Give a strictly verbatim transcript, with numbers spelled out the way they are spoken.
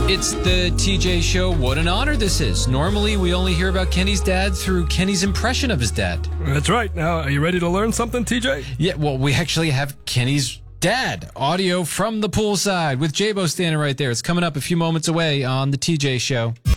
It's the T J Show. What an honor this is. Normally, we only hear about Kenny's dad through Kenny's impression of his dad. That's right. Now, are you ready to learn something, T J? Yeah, well, we actually have Kenny's dad. Audio from the poolside with J-Bo standing right there. It's coming up a few moments away on the T J Show.